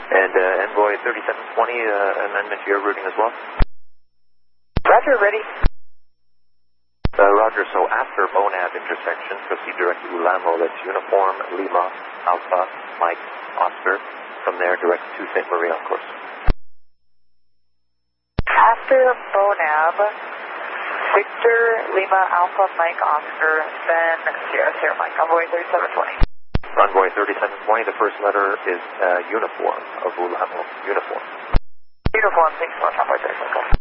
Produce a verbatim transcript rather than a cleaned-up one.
And uh, Envoy thirty-seven twenty, uh, amendment to your routing as well. Roger, ready. Uh, Roger, so after Monab intersection, proceed direct to Ulamo, that's Uniform, Lima, Alpha, Mike, Oscar. From there, direct to Saint Marie on course. After Monab, Victor, Lima, Alpha, Mike, Oscar, then Sierra, Sierra, Mike, Envoy thirty-seven twenty. Envoy thirty-seven twenty, the first letter is uh, Uniform of Ulamo, Uniform. Uniform, thanks so much, Envoy thirty-seven twenty.